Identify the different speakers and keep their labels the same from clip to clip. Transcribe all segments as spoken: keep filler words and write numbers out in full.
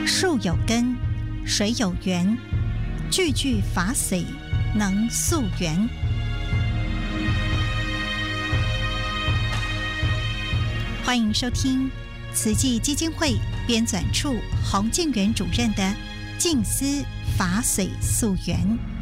Speaker 1: 树有根，水有源，句句法髓能溯源。欢迎收听慈济基金会编纂处洪建元主任的《静思法髓溯源》。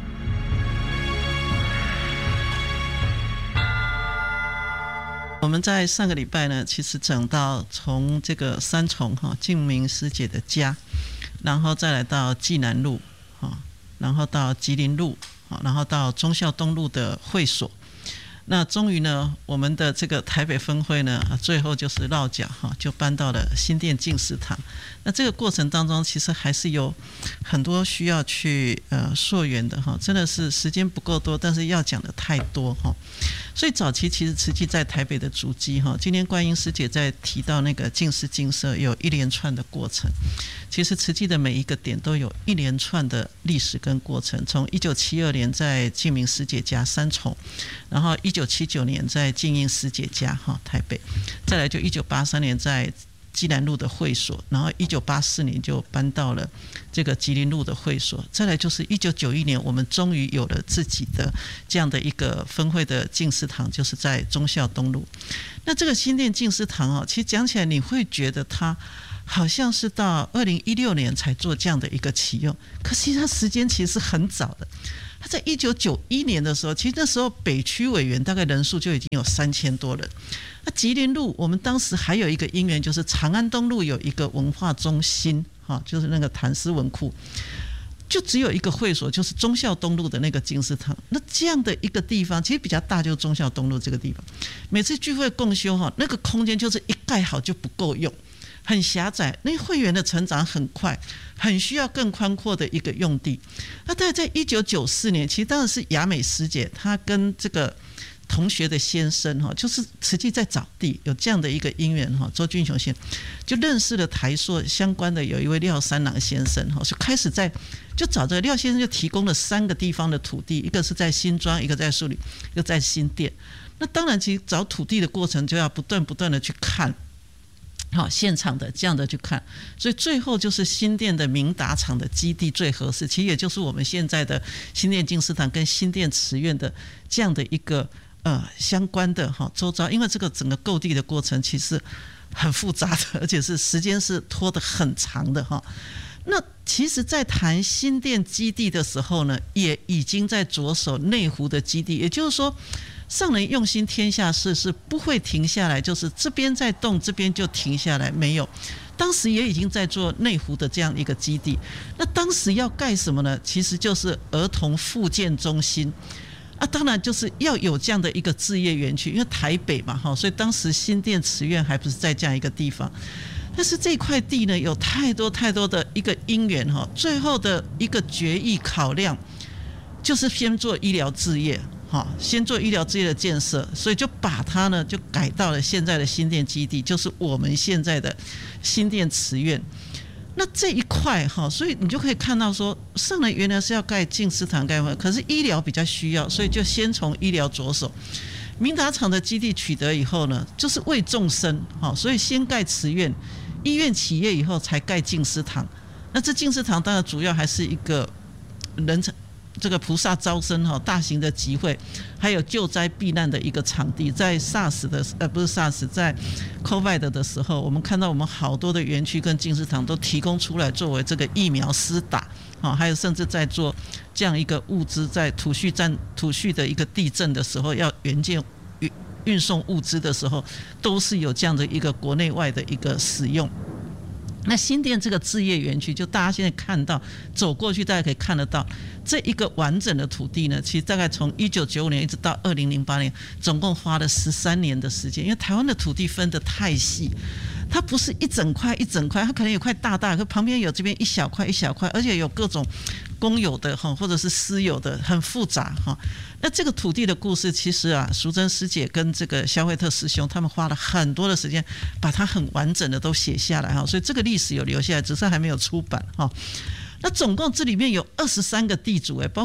Speaker 2: 我们在上个礼拜呢，其实讲到从这个三重哈静明师姐的家，然后再来到济南路哈，然后到吉林路，然后到忠孝东路的会所。那终于呢，我们的这个台北分会呢，最后就是落脚哈，就搬到了新店净思堂。那这个过程当中，其实还是有很多需要去呃溯源的哈，真的是时间不够多，但是要讲的太多哈。所以早期其实慈济在台北的足迹哈，今天观音师姐在提到那个净思净舍有一连串的过程。其实慈济的每一个点都有一连串的历史跟过程，从一九七二年在静明师姐家三重，然后一九七九年在静应师姐家哈台北，再来就一九八三年在基南路的会所，然后一九八四年就搬到了这个吉林路的会所，再来就是一九九一年我们终于有了自己的这样的一个分会的净思堂，就是在忠孝东路。那这个新店净思堂哦，其实讲起来你会觉得它好像是到二零一六年才做这样的一个启用，可是它时间其实是很早的。他在一九九一年的时候，其实那时候北区委员大概人数就已经有三千多人。那吉林路我们当时还有一个因缘，就是长安东路有一个文化中心，就是那个谭诗文库，就只有一个会所，就是忠孝东路的那个净思堂。那这样的一个地方其实比较大，就是忠孝东路这个地方，每次聚会共修那个空间就是一盖好就不够用，很狭窄，那会员的成长很快，很需要更宽阔的一个用地。那大概在一九九四年，其实当然是雅美师姐她跟这个同学的先生就是慈济在找地，有这样的一个因缘，周俊雄先生就认识了台塑相关的有一位廖三郎先生，就开始在就找这个廖先生就提供了三个地方的土地，一个是在新庄，一个在树林，一个在新店。那当然其实找土地的过程就要不断不断的去看好现场的这样的去看，所以最后就是新店的明达厂的基地最合适，其实也就是我们现在的新店净思堂跟新店慈院的这样的一个呃相关的哈周遭，因为这个整个购地的过程其实很复杂的，而且是时间是拖得很长的哈。那其实在谈新店基地的时候呢，也已经在着手内湖的基地，也就是说上人用心天下事是不会停下来，就是这边在动这边就停下来，没有。当时也已经在做内湖的这样一个基地。那当时要盖什么呢？其实就是儿童复健中心啊，当然就是要有这样的一个置业园区，因为台北嘛，所以当时新店慈院还不是在这样一个地方。但是这块地呢，有太多太多的一个因缘，最后的一个决议考量就是先做医疗置业，先做医疗置业的建设，所以就把它呢就改到了现在的新店基地，就是我们现在的新店慈院。那这一块哈，所以你就可以看到说，上人原来是要盖净思堂盖，可是医疗比较需要，所以就先从医疗着手。明达厂的基地取得以后呢，就是为众生，所以先盖慈院，医院起业以后才盖净思堂。那这净思堂当然主要还是一个人这个菩萨招生大型的集会，还有救灾避难的一个场地。在 SARS 的呃不是 SARS， 在 COVID 的时候，我们看到我们好多的园区跟净思堂都提供出来作为这个疫苗施打，还有甚至在做这样一个物资，在土叙战土叙的一个地震的时候，要援建运送物资的时候，都是有这样的一个国内外的一个使用。那新店这个置业园区，就大家现在看到走过去，大家可以看得到这一个完整的土地呢，其实大概从一九九五年一直到二零零八年，总共花了十三年的时间。因为台湾的土地分得太细，它不是一整块一整块，它可能有块大大，可旁边有这边一小块一小块，而且有各种公有的或者是私有的，很复杂。那这个土地的故事，其实啊，淑珍师姐跟这个肖惠特师兄他们花了很多的时间，把它很完整的都写下来，所以这个历史有留下来，只是还没有出版。那总共这里面有二十三个地主，包括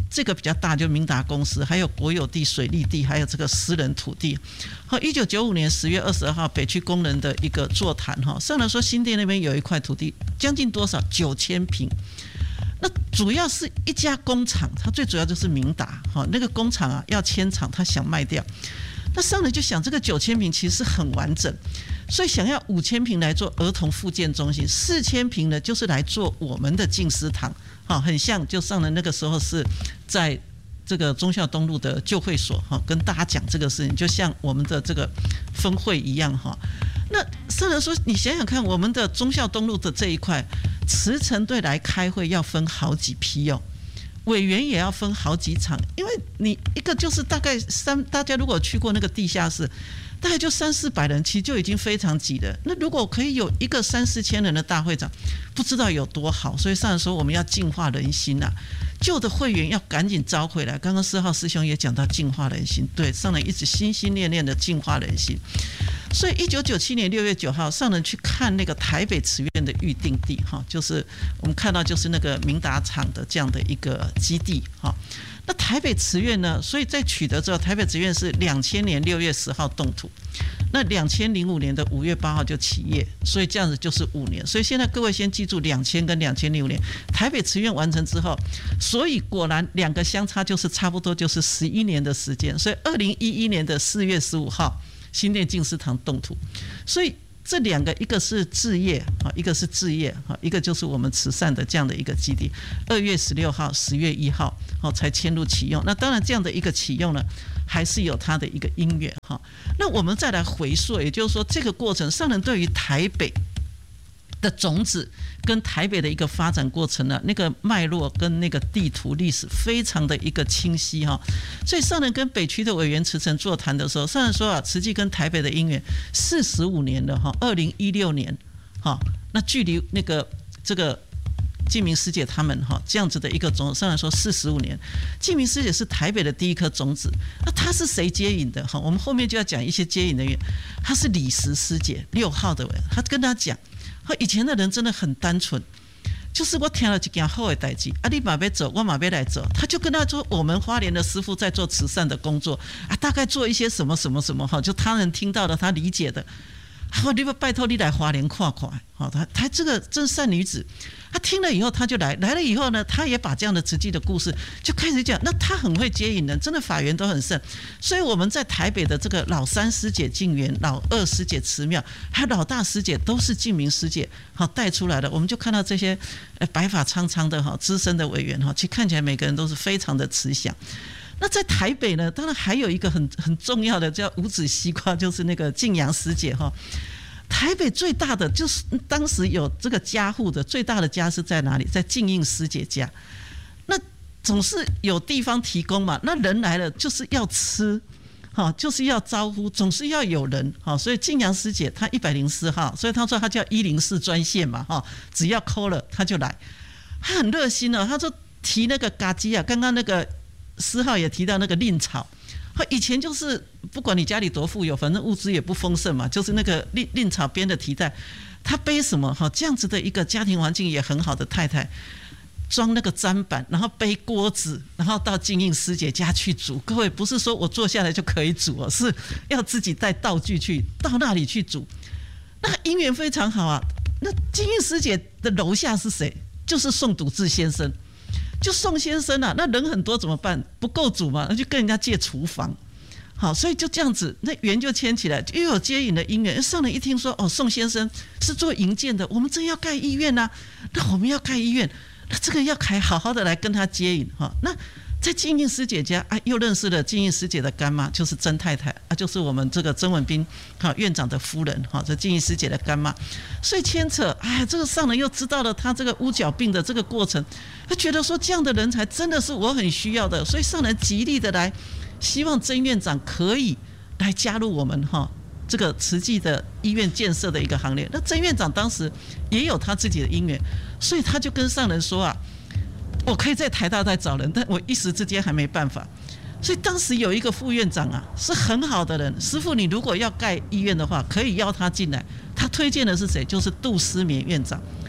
Speaker 2: 这个比较大，就明达公司，还有国有地、水利地，还有这个私人土地。好，一九九五年十月二十二号，北区工人的一个座谈，哈，上来说新店那边有一块土地，将近多少？九千坪。那主要是一家工厂，它最主要就是明达，哈，那个工厂啊要迁厂，他想卖掉。那上来就想，这个九千坪其实很完整，所以想要五千坪来做儿童复健中心，四千坪呢就是来做我们的静思堂，好，很像就上了那个时候是在这个忠孝东路的旧会所，哈，跟大家讲这个事情，就像我们的这个分会一样，哈。那上来说，你想想看，我们的忠孝东路的这一块，慈诚队来开会要分好几批哦。委员也要分好几场，因为你一个就是大概三，大家如果去过那个地下室，大概就三四百人，其实就已经非常挤了。那如果可以有一个三四千人的大会长，不知道有多好。所以上来说，我们要净化人心啊，旧的会员要赶紧招回来。刚刚四号师兄也讲到净化人心，对，上人一直心心念念的净化人心。所以一九九七年六月九号，上人去看那个台北慈院的预定地，哈，就是我们看到就是那个明达厂的这样的一个基地，哈。那台北慈院呢？所以在取得之后，台北慈院是两千年六月十号动土，那两千零五年的五月八号就起业，所以这样子就是五年。所以现在各位先记住两千跟两千零五年，台北慈院完成之后，所以果然两个相差就是差不多就是十一年的时间。所以二零一一年的四月十五号，新店静思堂动土，所以。这两个，一个是置业，一个是置业，一个就是我们慈善的这样的一个基地。二月十六号、十月一号才迁入启用。那当然，这样的一个启用呢，还是有它的一个因缘哈。那我们再来回溯，也就是说，这个过程上人对于台北的种子跟台北的一个发展过程呢，那个脉络跟那个地图历史非常的一个清晰哈。所以上人跟北区的委员慈诚座谈的时候，上人说啊，慈济跟台北的因缘四十五年了哈，二零一六年哈，那距离那个这个静明师姐他们哈这样子的一个种子，上人说四十五年，静明师姐是台北的第一颗种子，那她是谁接引的哈？我们后面就要讲一些接引的人，她是李石师姐六号的委员，她跟他讲。以前的人真的很单纯，就是我听了一件好的代志，啊，你马要走，我马要来走，他就跟他说，我们花莲的师父在做慈善的工作啊，大概做一些什么什么什么哈，就他人听到的，他理解的。好，你拜托你来花莲看看，好，他他这个真善女子，他听了以后他就来，来了以后呢，他也把这样的慈济的故事就开始讲，那他很会接引人，真的法缘都很盛，所以我们在台北的这个老三师姐静园，老二师姐慈妙，还有老大师姐都是静明师姐好带出来的，我们就看到这些白发苍苍的哈资深的委员哈，其实看起来每个人都是非常的慈祥。那在台北呢，当然还有一个很很重要的叫五指西瓜，就是那个静阳师姐哈。台北最大的就是当时有这个家户的最大的家是在哪里？在静应师姐家。那总是有地方提供嘛，那人来了就是要吃，哈，就是要招呼，总是要有人，哈。所以静阳师姐她一百零四号，所以她说她叫一零四专线嘛，哈，只要 call 了她就来，她很热心哦。她说提那个嘎鸡啊，刚刚那个。四号也提到那个令草，以前就是不管你家里多富有，反正物资也不丰盛嘛，就是那个令令草编的提袋，他背什么哈？这样子的一个家庭环境也很好的太太，装那个砧板，然后背锅子，然后到静应师姐家去煮。各位不是说我坐下来就可以煮哦，是要自己带道具去到那里去煮。那姻缘非常好啊。那静应师姐的楼下是谁？就是宋笃志先生。就宋先生啊，那人很多怎么办？不够煮嘛，那就跟人家借厨房。好，所以就这样子，那缘就牵起来，又有接引的因缘。上人一听说，哦，宋先生是做营建的，我们真要盖医院啊，那我们要盖医院，那这个要开好好的来跟他接引哈。那在静应师姐家啊，又认识了静应师姐的干妈，就是曾太太啊，就是我们这个曾文彬哈院长的夫人哈，这静应师姐的干妈，所以牵扯，哎，这个上人又知道了他这个乌角病的这个过程，他觉得说这样的人才真的是我很需要的，所以上人极力的来希望曾院长可以来加入我们哈这个慈济的医院建设的一个行列。那曾院长当时也有他自己的因缘，所以他就跟上人说啊，我可以在台大再找人，但我一时之间还没办法。所以当时有一个副院长啊，是很好的人，师父你如果要盖医院的话，可以邀他进来。他推荐的是谁？就是杜思勉院长。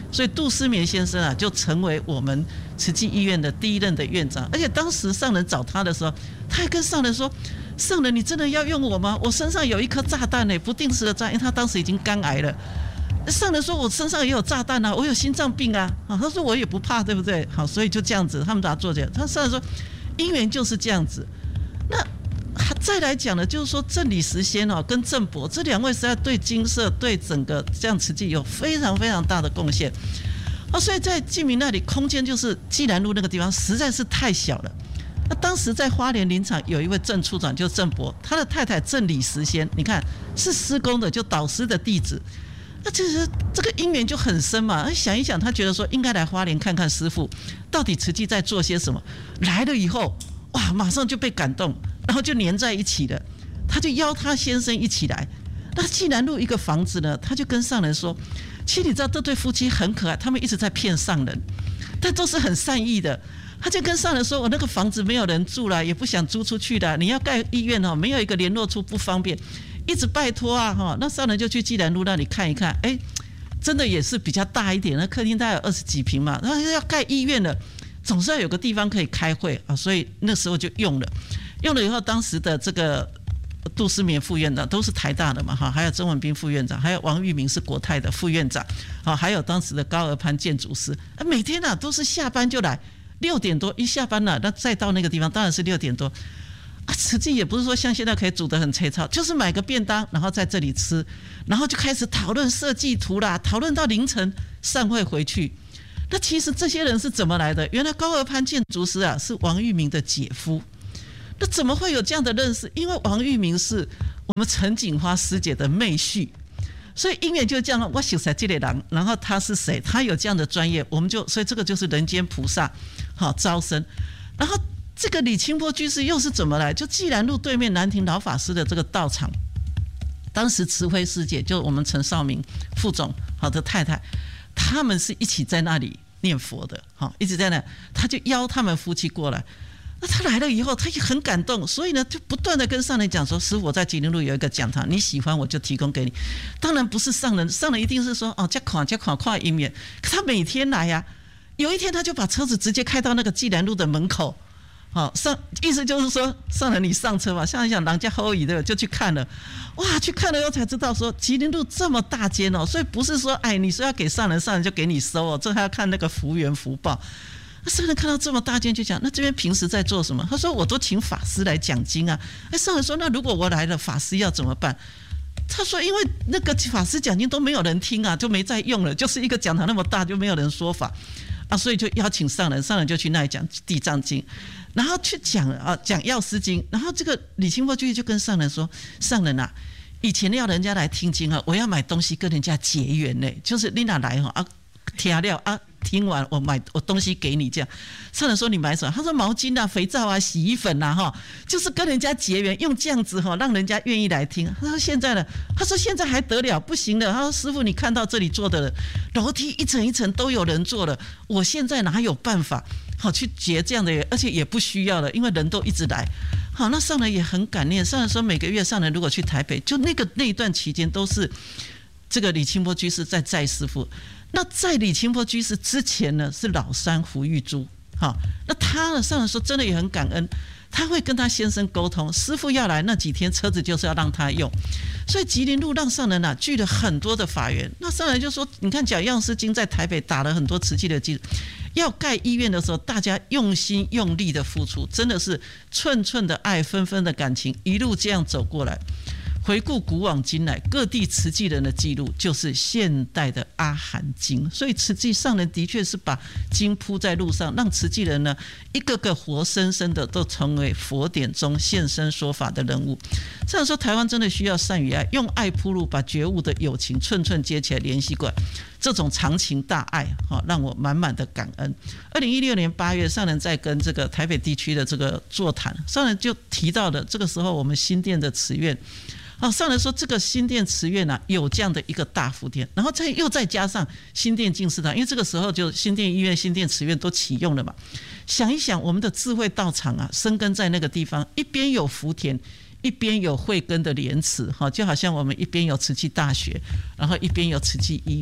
Speaker 2: 所以杜思勉先生啊，就成为我们慈济医院的第一任的院长。而且当时上人找他的时候，他还跟上人说：“上人，你真的要用我吗？我身上有一颗炸弹呢，不定时的炸，因为他当时已经肝癌了。”上人说：“我身上也有炸弹啊，我有心脏病啊。”啊，他说：“我也不怕，对不对？”好，所以就这样子，他们把它做起来。他上人说：“因缘就是这样子。”那再来讲呢，就是说郑理时先哦跟郑伯这两位实在对精舍对整个这样慈济有非常非常大的贡献啊，所以在净明那里空间就是济南路那个地方实在是太小了。那当时在花莲林场有一位郑处长，就是郑伯，他的太太郑理时先，你看是师公的，就导师的弟子。那其实这个因缘就很深嘛，想一想，他觉得说应该来花莲看看师父到底慈济在做些什么。来了以后，哇，马上就被感动。然后就黏在一起了，他就邀他先生一起来。那济南路一个房子呢，他就跟上人说：“其实你知道这对夫妻很可爱，他们一直在骗上人，但都是很善意的。”他就跟上人说：“我那个房子没有人住了，也不想租出去的。你要盖医院哦，没有一个联络处不方便，一直拜托啊哈。”那上人就去济南路那里看一看，哎，真的也是比较大一点，那客厅大概有二十几平嘛。那要盖医院了，总是要有个地方可以开会啊，所以那时候就用了。用了以后，当时的这个杜思勉副院长都是台大的嘛，哈，还有曾文彬副院长，还有王玉明是国泰的副院长，好，还有当时的高而潘建筑师，每天啊都是下班就来，六点多一下班了，那再到那个地方当然是六点多啊。慈济也不是说像现在可以煮得很粗糙，就是买个便当，然后在这里吃，然后就开始讨论设计图啦，讨论到凌晨散会回去。那其实这些人是怎么来的？原来高而潘建筑师啊是王玉明的姐夫。那怎么会有这样的认识？因为王玉明是我们陈锦花师姐的妹婿，所以因缘就这样。我熟悉这个人，然后他是谁？他有这样的专业，我们就所以这个就是人间菩萨，好招生。然后这个李清波居士又是怎么来？就济南路对面南亭老法师的这个道场，当时慈辉师姐就我们陈少明副总好的太太，他们是一起在那里念佛的，好一直在那，他就邀他们夫妻过来。那他来了以后，他也很感动，所以呢，就不断的跟上人讲说：“师父，我在吉林路有一个讲堂，你喜欢我就提供给你。”当然不是上人，上人一定是说：“哦，这款这款跨一面。”可他每天来呀、啊，有一天他就把车子直接开到那个济南路的门口，好上意思就是说，上人你上车吧，像一想人家后椅的就去看了，哇，去看了以后才知道说吉林路这么大间哦，所以不是说哎你说要给上人，上人就给你收哦，这还要看那个福缘福报。上人看到这么大间就讲，那这边平时在做什么？他说我都请法师来讲经啊。哎，上人说那如果我来了，法师要怎么办？他说因为那个法师讲经都没有人听啊，就没再用了，就是一个讲堂那么大就没有人说法啊，所以就邀请上人，上人就去那里讲地藏经，然后去讲啊讲药师经，然后这个李清波居士就跟上人说，上人啊，以前要人家来听经啊，我要买东西跟人家结缘呢，就是你哪来哈啊听了啊。听完我买我东西给你，这样上人说你买什么？他说毛巾啊、肥皂啊、洗衣粉啊，哈，就是跟人家结缘，用这样子哈，让人家愿意来听。他说现在呢，他说现在还得了，不行了。他说师父，你看到这里做的楼梯一层一层都有人做了，我现在哪有办法好去结这样的，而且也不需要了，因为人都一直来。好，那上人也很感念。上人说每个月上人如果去台北，就那个那一段期间都是这个李清波居士在载师父。那在李清波居士之前呢，是老三胡玉珠，好，那他呢，上人说真的也很感恩，他会跟他先生沟通，师父要来那几天，车子就是要让他用，所以吉林路让上人啊聚了很多的法缘。那上人就说，你看讲药师经在台北打了很多慈济的基础，要盖医院的时候，大家用心用力的付出，真的是寸寸的爱，分分的感情，一路这样走过来。回顾古往今来各地慈济人的记录，就是现代的阿含经。所以慈济上人的确是把经铺在路上，让慈济人呢一个个活生生的都成为佛典中现身说法的人物。这样说，台湾真的需要善与爱，用爱铺路，把觉悟的友情寸寸接起来联系过来。这种长情大爱，让我满满的感恩。二零一六年八月，上人在跟这个台北地区的这个座谈，上人就提到的，这个时候我们新店的慈院。好，上人说这个新店慈院啊，有这样的一个大福田，然后再又再加上新店净思堂，因为这个时候就新店医院、新店慈院都启用了嘛。想一想，我们的智慧道场啊，生根在那个地方，一边有福田，一边有慧根的莲池，就好像我们一边有慈济大学，然后一边有慈济医院，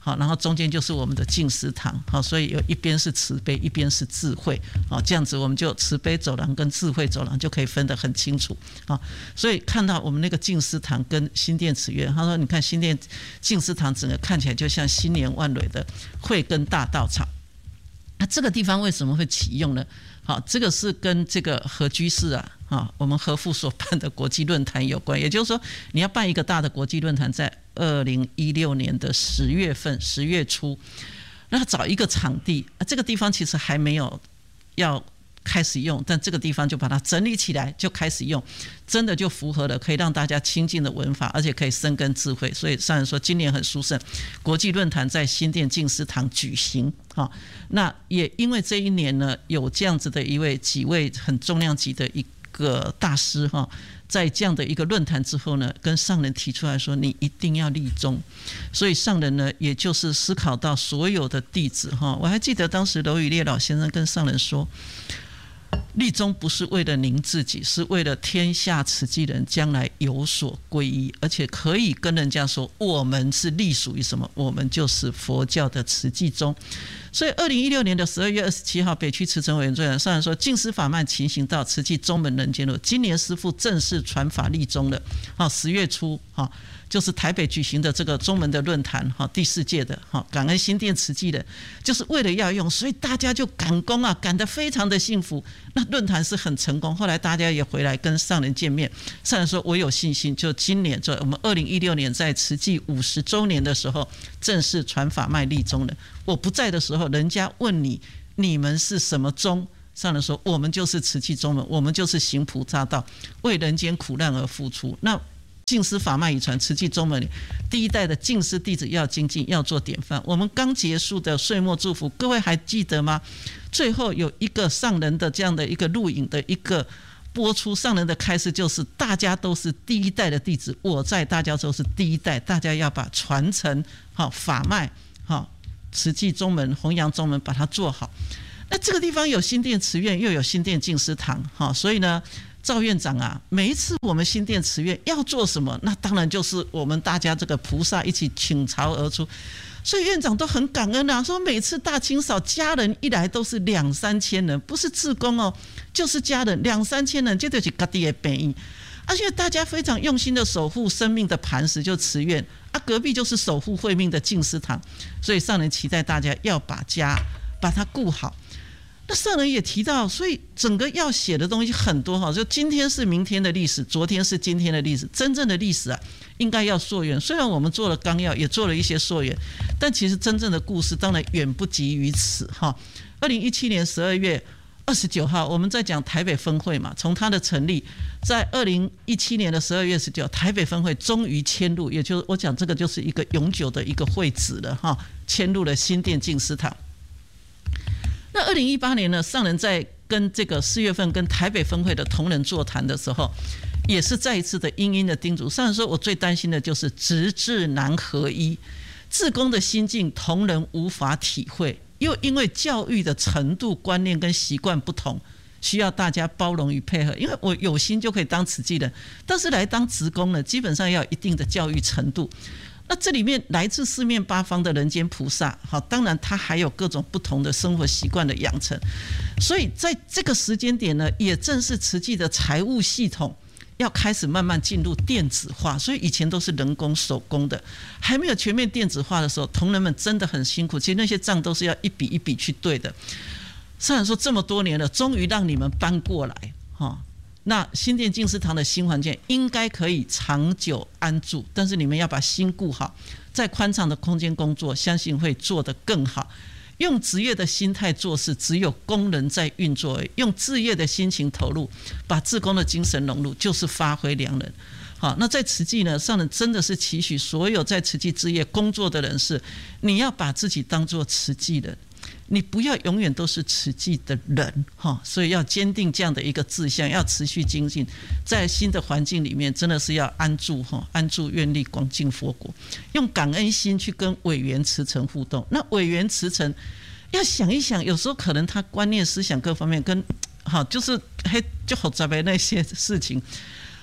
Speaker 2: 好，然后中间就是我们的静思堂，好，所以有一边是慈悲，一边是智慧，好，这样子我们就慈悲走廊跟智慧走廊就可以分得很清楚，好，所以看到我们那个静思堂跟新店慈院，他说你看新店静思堂整个看起来就像新年万蕊的慧根大道场，那这个地方为什么会启用呢？好，这个是跟这个何居士啊，啊，我们何父所办的国际论坛有关。也就是说，你要办一个大的国际论坛，在二零一六年的十月份，十月初，那找一个场地，啊，这个地方其实还没有要开始用，但这个地方就把它整理起来，就开始用，真的就符合了可以让大家亲近的文法，而且可以生根智慧。所以上人说今年很殊胜，国际论坛在新店静思堂举行。那也因为这一年呢，有这样子的一位几位很重量级的一个大师，在这样的一个论坛之后呢，跟上人提出来说你一定要立宗。所以上人呢，也就是思考到所有的弟子，我还记得当时娄宇烈老先生跟上人说，立宗不是为了您自己，是为了天下慈济人将来有所皈依，而且可以跟人家说我们是隶属于什么，我们就是佛教的慈济宗。所以二零一六年的十二月二十七号，北区慈诚委员会上人说，净思法脉勤行道，慈济宗门人间路。今年师父正式传法立宗了，十月初就是台北举行的这个宗门的论坛，第四届的感恩新店慈济的，就是为了要用，所以大家就赶工啊，赶得非常的幸福。那论坛是很成功，后来大家也回来跟上人见面，上人说我有信心，就今年就我们二零一六年在慈济五十周年的时候，正式传法脉立宗了。我不在的时候，人家问你你们是什么宗，上人说我们就是慈济宗门，我们就是行菩萨道，为人间苦难而付出。那净思法脉遗传慈济宗门里第一代的净思弟子要精进，要做典范。我们刚结束的岁末祝福，各位还记得吗？最后有一个上人的这样的一个录影的一个播出，上人的开示就是大家都是第一代的弟子，我在大家都是第一代，大家要把传承法脉慈济宗门弘扬宗门把它做好。那这个地方有新店慈院，又有新店净思堂，所以呢赵院长啊，每一次我们新店慈院要做什么，那当然就是我们大家这个菩萨一起倾巢而出，所以院长都很感恩啊，说每次大清扫家人一来都是两三千人，不是志工哦，就是家人两三千人，这就是自己的病院，而且大家非常用心的守护生命的磐石，就慈院啊，隔壁就是守护慧命的净思堂，所以上人期待大家要把家把它顾好。那上人也提到，所以整个要写的东西很多，就今天是明天的历史，昨天是今天的历史，真正的历史啊应该要溯源。虽然我们做了纲要，也做了一些溯源，但其实真正的故事当然远不及于此。二零一七年十二月二十九号，我们在讲台北分会嘛，从它的成立，在二零一七年的十二月十九，台北分会终于迁入，也就是我讲这个就是一个永久的一个会址了哈，迁入了新店净思堂。那二零一八年呢，上人在跟这个四月份跟台北分会的同仁座谈的时候，也是再一次的殷殷的叮嘱。上人说，我最担心的就是直智难合一，志工的心境同仁无法体会，又因为教育的程度、观念跟习惯不同，需要大家包容与配合。因为我有心就可以当慈济人，但是来当职工呢，基本上要有一定的教育程度。那这里面来自四面八方的人间菩萨，好，当然他还有各种不同的生活习惯的养成，所以在这个时间点呢，也正是慈济的财务系统要开始慢慢进入电子化，所以以前都是人工手工的，还没有全面电子化的时候，同仁们真的很辛苦，其实那些账都是要一笔一笔去对的。虽然说这么多年了，终于让你们搬过来，那新店净思堂的新环境应该可以长久安住，但是你们要把心顾好，在宽敞的空间工作，相信会做得更好。用职业的心态做事，只有工人在运作而已，用志业的心情投入，把志工的精神融入，就是发挥良人。好，那在慈济呢，上人真的是期许所有在慈济志业工作的人士，你要把自己当作慈济人，你不要永远都是慈济的人，所以要坚定这样的一个志向，要持续精进，在新的环境里面真的是要安住，安住愿力广进佛国，用感恩心去跟委员慈诚互动。那委员慈诚要想一想，有时候可能他观念思想各方面跟好就是就好杂的那些事情，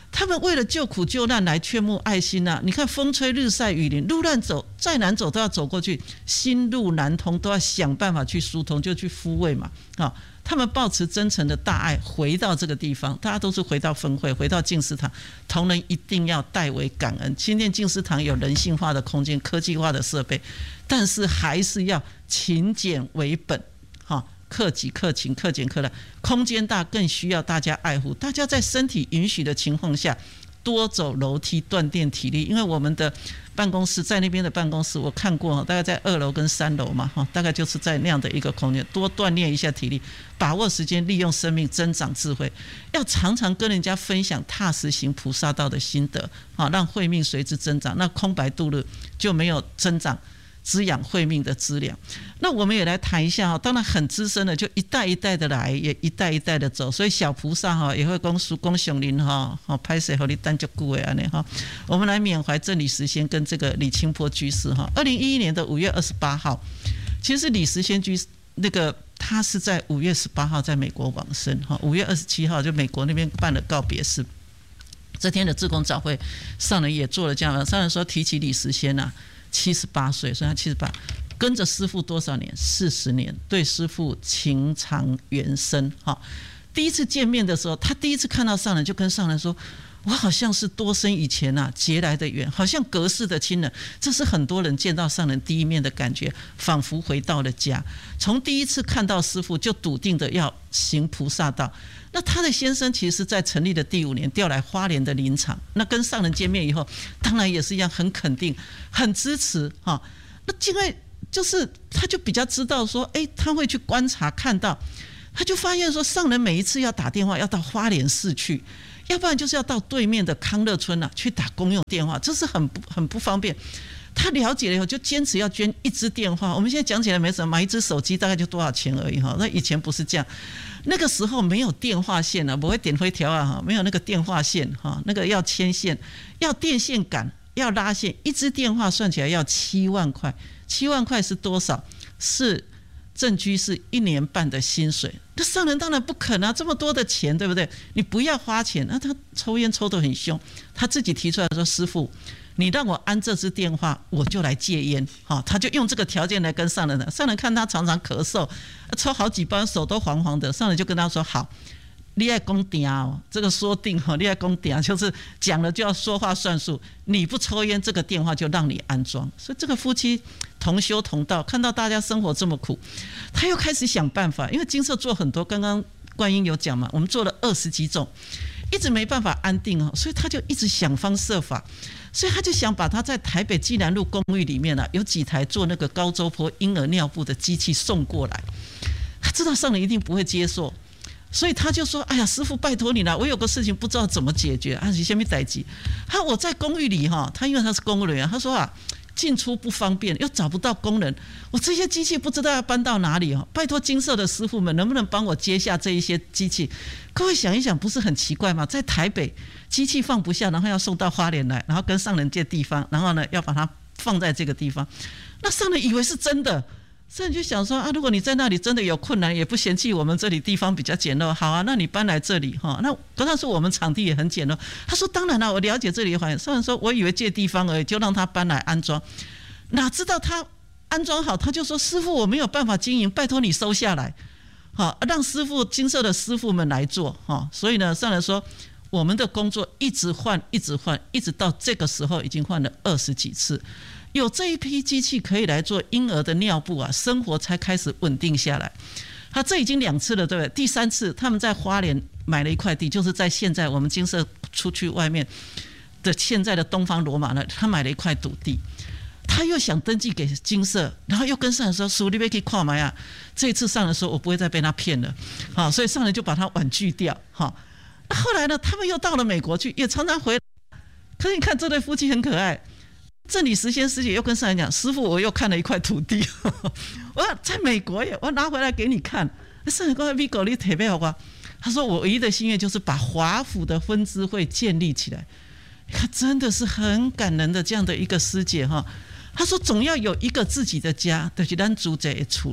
Speaker 2: 他们为了救苦救难来劝募爱心啊！你看风吹日晒雨淋，路难走，再难走都要走过去，心路难通都要想办法去疏通，就去抚慰嘛。啊，他们抱持真诚的大爱回到这个地方，大家都是回到分会，回到静思堂，同仁一定要代为感恩。新店静思堂有人性化的空间、科技化的设备，但是还是要勤俭为本，哈。克己克勤克俭克难，空间大更需要大家爱护。大家在身体允许的情况下，多走楼梯锻炼体力。因为我们的办公室在那边的办公室，我看过，大概在二楼跟三楼嘛，大概就是在那样的一个空间，多锻炼一下体力，把握时间，利用生命增长智慧。要常常跟人家分享踏实行菩萨道的心得，让慧命随之增长。那空白度日就没有增长。滋养慧命的资粮。那我们也来谈一下，当然很资深的就一代一代的来，也一代一代的走，所以小菩萨也会讲讲上林拍摄和你单脚顾的我们来缅怀正理时仙跟这个李清波居士。二零一一年的五月二十八号，其实李时仙居士那个他是在五月十八号在美国往生，五月二十七号就美国那边办了告别式。这天的志工早会上人也做了这样，上人说提起李时仙啊，七十八岁，所以他七十八，跟着师父多少年？四十年，对师父情长缘深。第一次见面的时候，他第一次看到上人，就跟上人说：“我好像是多生以前啊结来的缘，好像隔世的亲人。”这是很多人见到上人第一面的感觉，仿佛回到了家。从第一次看到师父，就笃定的要行菩萨道。那他的先生其实在成立的第五年调来花莲的林场，那跟上人见面以后，当然也是一样很肯定、很支持哈。那因为就是他就比较知道说，哎，他会去观察看到，他就发现说，上人每一次要打电话要到花莲市去，要不然就是要到对面的康乐村啊去打公用电话，这是很不很不方便。他了解了以后，就坚持要捐一支电话。我们现在讲起来没什么，买一支手机大概就多少钱而已哈。那以前不是这样，那个时候没有电话线啊，不会点灰条啊，没有那个电话线哈，那个要牵线，要电线杆，要拉线，一支电话算起来要七万块，七万块是多少？是正居士一年半的薪水。那上人当然不肯啊，这么多的钱，对不对？你不要花钱。那他抽烟抽得很凶，他自己提出来说：“师父，你让我安这支电话，我就来戒烟。”他就用这个条件来跟上人。上人看他常常咳嗽，抽好几包，手都黄黄的。上人就跟他说：“好，你要讲定哦，这个说定哦，你要讲定，就是讲了就要说话算数。你不抽烟，这个电话就让你安装。”所以这个夫妻同修同道，看到大家生活这么苦，他又开始想办法。因为金色做很多，刚刚观音有讲嘛，我们做了二十几种，一直没办法安定哦，所以他就一直想方设法。所以他就想把他在台北济南路公寓里面啊，有几台做那个高周波婴儿尿布的机器送过来。他知道上人一定不会接受，所以他就说：“哎呀，师父拜托你了，我有个事情不知道怎么解决啊，你先别待急。”他我在公寓里哈，他因为他是公务人员，他说啊，进出不方便，又找不到工人，我这些机器不知道要搬到哪里哦。拜托金色的师父们，能不能帮我接下这一些机器？各位想一想，不是很奇怪吗？在台北机器放不下，然后要送到花莲来，然后跟上人借地方，然后呢要把它放在这个地方。那上人以为是真的，上人就想说啊，如果你在那里真的有困难，也不嫌弃我们这里地方比较简陋，好啊，那你搬来这里哈。那跟他说我们场地也很简陋，他说当然了，我了解这里的环境。上人说我以为借地方而已，就让他搬来安装，哪知道他安装好，他就说师父我没有办法经营，拜托你收下来。好，让师父金色的师父们来做。所以呢，上人说我们的工作一直换一直换，一直到这个时候已经换了二十几次，有这一批机器可以来做婴儿的尿布啊，生活才开始稳定下来。他这已经两次了，对不对？第三次他们在花莲买了一块地，就是在现在我们金色出去外面的现在的东方罗马呢，他买了一块土地，他又想登记给金色，然后又跟上人说：“叔，你别可以看买啊。”这一次上人说：“我不会再被他骗了。”好，所以上人就把他婉拒掉。好，后来呢，他们又到了美国去，也常常回来。可是你看这对夫妻很可爱。正理时仙师姐又跟上人讲：“师父，我又看了一块土地，我在美国耶，我拿回来给你看。”上人说：“美国你特别好啊。”他说：“我唯一的心愿就是把华府的分支会建立起来。”你看，真的是很感人的这样的一个师姐哈。他说：“总要有一个自己的家，就是咱主者的厝啦。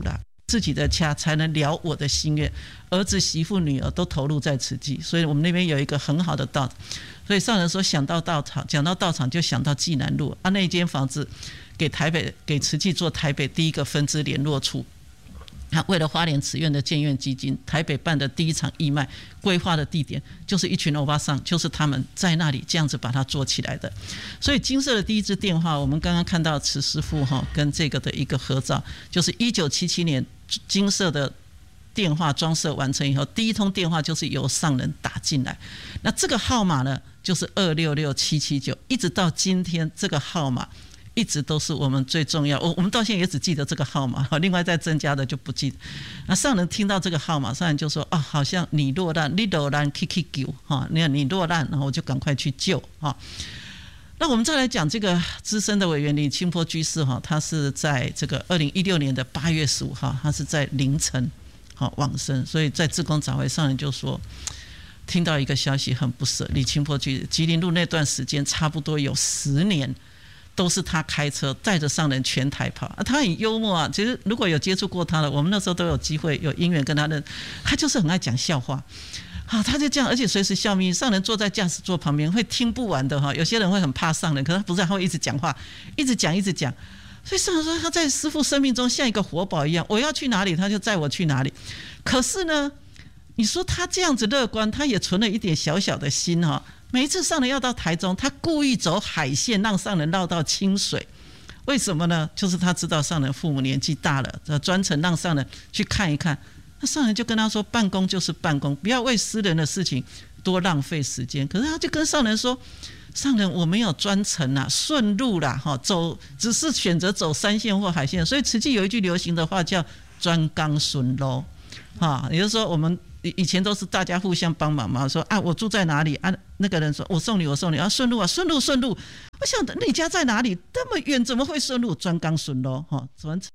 Speaker 2: 自己的家才能了我的心愿，儿子媳妇女儿都投入在慈济，所以我们那边有一个很好的道场。所以上人说想到道场，讲到道场就想到济南路啊，那间房子给台北给慈济做台北第一个分支联络处。他为了花莲慈院的建院基金，台北办的第一场义卖规划的地点就是一群欧巴桑，就是他们在那里这样子把它做起来的。所以金色的第一支电话，我们刚刚看到慈师父跟这个的一个合照，就是一九七七年金色的电话装设完成以后，第一通电话就是由上人打进来。那这个号码呢，就是二六六七七九，一直到今天这个号码一直都是我们最重要，我们到现在也只记得这个号码，另外再增加的就不记得。那上人听到这个号码，上人就说：“啊，好像你落难，你落难，去去救哈，你你落难，然后我就赶快去救哈。”那我们再来讲这个资深的委员李清波居士哈，他是在这个二零一六年的八月十五号，他是在凌晨好往生，所以在志工早会上人就说。听到一个消息很不舍，李清波居士吉林路那段时间差不多有十年。都是他开车带着上人全台跑、啊、他很幽默啊。其实如果有接触过他的，我们那时候都有机会有因缘跟他认，他就是很爱讲笑话啊，他就这样，而且随时笑眯，上人坐在驾驶座旁边会听不完的哈。有些人会很怕上人，可是他不是，他会一直讲话，一直讲一直讲。所以上人说他在师父生命中像一个活宝一样，我要去哪里他就载我去哪里。可是呢，你说他这样子乐观，他也存了一点小小的心哈。每一次上人要到台中，他故意走海线，让上人绕到清水。为什么呢？就是他知道上人父母年纪大了，专程让上人去看一看。那上人就跟他说，办公就是办公，不要为私人的事情多浪费时间。可是他就跟上人说，上人我没有专程啦，顺路啦，走只是选择走山线或海线。所以慈济有一句流行的话叫专纲顺路，也就是说我们以前都是大家互相帮忙嘛，说啊我住在哪里啊，那个人说我送你我送你啊，顺路啊顺路顺路，我想你家在哪里？那么远怎么会顺路？专纲顺路哈，怎么？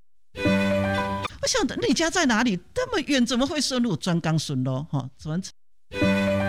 Speaker 2: 我想你家在哪里？那么远怎么会顺路？专纲顺路哈，怎么？